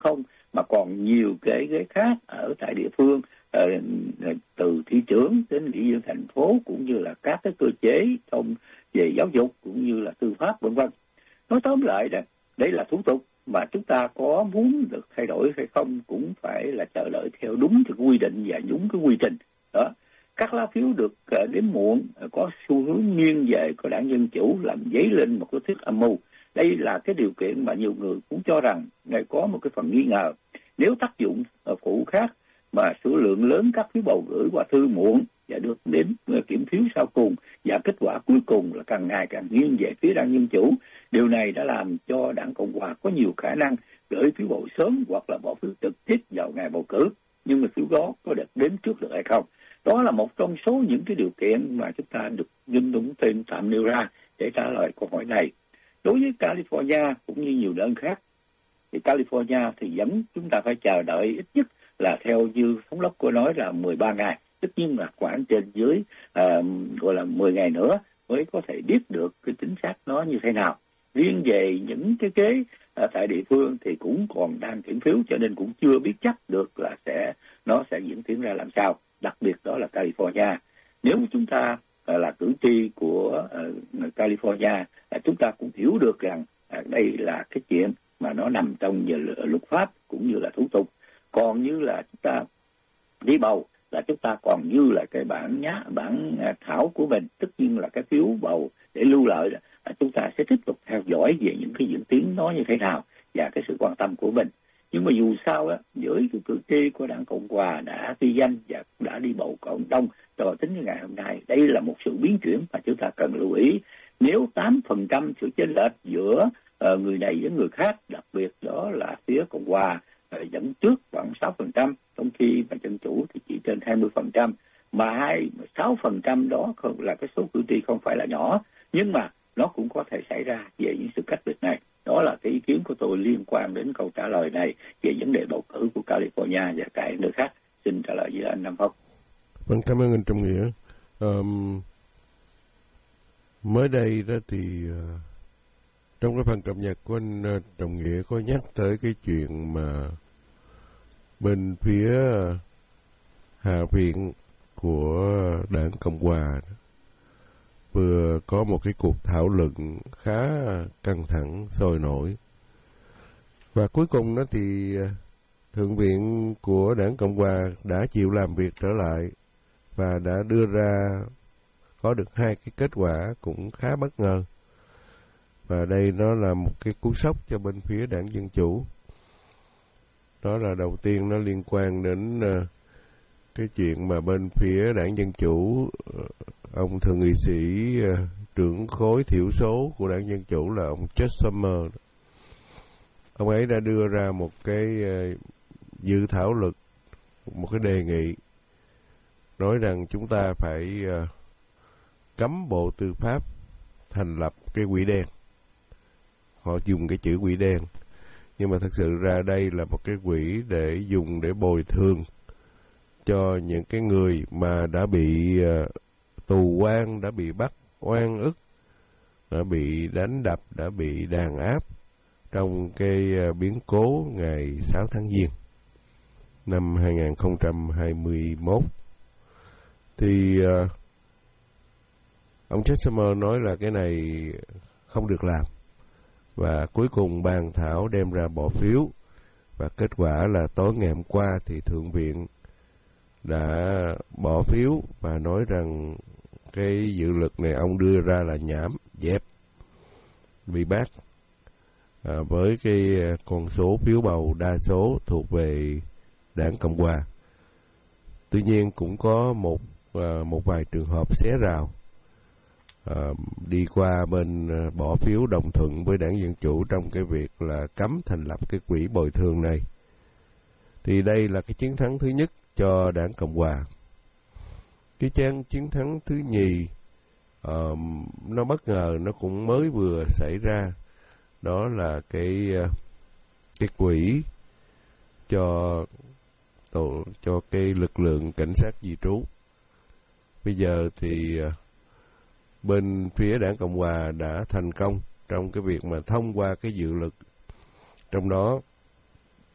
không, mà còn nhiều cái ghế khác ở tại địa phương, từ thị trưởng đến ủy viên thành phố, cũng như là các cái cơ chế trong về giáo dục cũng như là tư pháp vân vân. Nói tóm lại là đây là thủ tục mà chúng ta có muốn được thay đổi hay không cũng phải là chờ đợi theo đúng cái quy định và đúng cái quy trình đó. Các lá phiếu được đếm muộn có xu hướng nghiêng về của đảng Dân Chủ, làm dấy lên một cái thuyết âm mưu. Đây là cái điều kiện mà nhiều người cũng cho rằng này có một cái phần nghi ngờ. Nếu tác dụng phụ khác mà số lượng lớn các phiếu bầu gửi qua thư muộn và được đếm kiểm phiếu sau cùng, và kết quả cuối cùng là càng ngày càng nghiêng về phía đảng Dân Chủ, điều này đã làm cho đảng Cộng Hòa có nhiều khả năng gửi phiếu bầu sớm hoặc là bỏ phiếu trực tiếp vào ngày bầu cử. Nhưng mà phiếu đó có được đếm trước được hay không? Đó là một trong số những cái điều kiện mà chúng ta được Dân Đúng Tên tạm nêu ra để trả lời câu hỏi này. Đối với California cũng như nhiều nơi khác, thì California thì vẫn chúng ta phải chờ đợi ít nhất là theo như thống đốc của nói là 13 ngày, tất nhiên là khoảng trên dưới gọi là 10 ngày nữa mới có thể biết được cái chính xác nó như thế nào. Riêng về những cái ghế tại địa phương thì cũng còn đang kiểm phiếu, cho nên cũng chưa biết chắc được là nó sẽ diễn tiến ra làm sao. Đặc biệt đó là California. Nếu chúng ta là cử tri của California, chúng ta cũng hiểu được rằng đây là cái chuyện mà nó nằm trong luật pháp cũng như là thủ tục. Còn như là chúng ta đi bầu là chúng ta còn như là cái bản thảo của mình, tất nhiên là cái phiếu bầu để lưu lại, chúng ta sẽ tiếp tục theo dõi về những cái diễn tiến nó như thế nào và cái sự quan tâm của mình. Nhưng mà dù sao á, với cái cử tri của đảng Cộng Hòa đã ghi danh và đã đi bầu cộng đông cho tính đến ngày hôm nay, đây là một sự biến chuyển mà chúng ta cần lưu ý. Nếu 8% sự chênh lệch giữa người này với người khác, đặc biệt đó là phía Cộng Hòa dẫn trước khoảng 6%, trong khi mà Dân Chủ thì chỉ trên 20%, mà 6% đó là cái số cử tri không phải là nhỏ, nhưng mà nó cũng có thể xảy ra về những sự cách biệt này. Đó là cái ý kiến của tôi liên quan đến câu trả lời này về vấn đề bầu cử của California và các nơi khác. Xin trả lời với anh Nam Phong. Vâng, cảm ơn anh Trọng Nghĩa. Mới đây đó thì trong cái phần cập nhật của anh Trọng Nghĩa có nhắc tới cái chuyện mà bên phía Hạ viện của đảng Cộng Hòa vừa có một cái cuộc thảo luận khá căng thẳng, sôi nổi. Và cuối cùng đó thì Thượng viện của đảng Cộng Hòa đã chịu làm việc trở lại và đã đưa ra có được hai cái kết quả cũng khá bất ngờ. Và đây nó là một cái cú sốc cho bên phía đảng Dân Chủ. Đó là đầu tiên nó liên quan đến cái chuyện mà bên phía đảng Dân Chủ, ông thượng nghị sĩ trưởng khối thiểu số của đảng Dân Chủ là ông Chuck Schumer. Ông ấy đã đưa ra một cái dự thảo luật, một cái đề nghị nói rằng chúng ta phải cấm Bộ Tư pháp thành lập cái quỹ đen. Họ dùng cái chữ quỹ đen, nhưng mà thật sự ra đây là một cái quỹ để dùng để bồi thường cho những cái người mà đã bị tù oan, đã bị bắt oan ức, đã bị đánh đập, đã bị đàn áp trong cái biến cố ngày 6 tháng Giêng năm 2021. Thì ông Chesmer nói là cái này không được làm. Và cuối cùng ban thảo đem ra bỏ phiếu. Và kết quả là tối ngày hôm qua thì Thượng viện đã bỏ phiếu và nói rằng cái dự luật này ông đưa ra là nhảm, dẹp, bị bác. Với cái con số phiếu bầu đa số thuộc về đảng Cộng Hòa. Tuy nhiên cũng có một vài trường hợp xé rào, đi qua bên bỏ phiếu đồng thuận với đảng Dân Chủ trong cái việc là cấm thành lập cái quỹ bồi thường này. Thì đây là cái chiến thắng thứ nhất cho đảng Cộng Hòa. Cái chiến thắng thứ nhì nó bất ngờ, nó cũng mới vừa xảy ra. Đó là cái quỹ cho cái lực lượng cảnh sát di trú. Bây giờ thì bên phía đảng Cộng Hòa đã thành công trong cái việc mà thông qua cái dự luật. Trong đó